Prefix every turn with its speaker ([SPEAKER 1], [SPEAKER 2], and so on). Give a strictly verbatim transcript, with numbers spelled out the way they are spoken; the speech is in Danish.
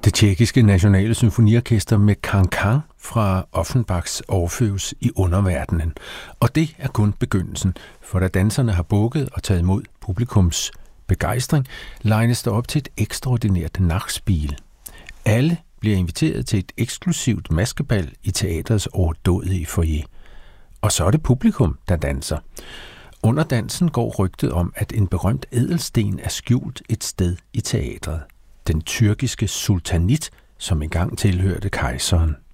[SPEAKER 1] Det tjekkiske nationale symfoniorkester med Can-Can fra Offenbachs Orpheus i underverdenen. Og det er kun begyndelsen, for da danserne har bukket og taget imod publikums begejstring, legnes der op til et ekstraordinært nachspiel. Alle bliver inviteret til et eksklusivt maskebal i teatrets overdådige foyer. Og så er det publikum, der danser. Under dansen går rygtet om, at en berømt ædelsten er skjult et sted i teatret. Den tyrkiske sultanit, som engang tilhørte kejseren.